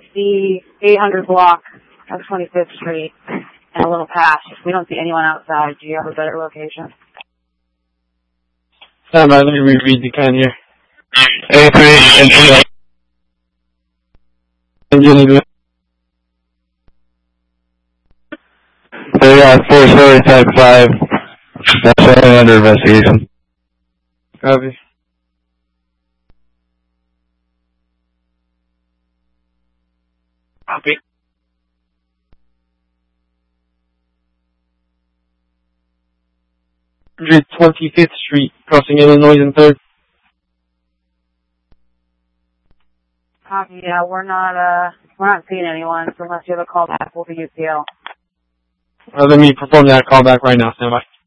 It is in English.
the 800 block of 25th Street and a little past. We don't see anyone outside. Do you have a better location? Stand by, let me reread the can here. They are 4-story type 5. That's only under investigation. Copy. Copy. 25th Street, crossing Illinois and 3rd. Copy. Yeah, we're not seeing anyone, so unless you have a call back, we'll be UPL. Let me perform that call back right now. Stand by.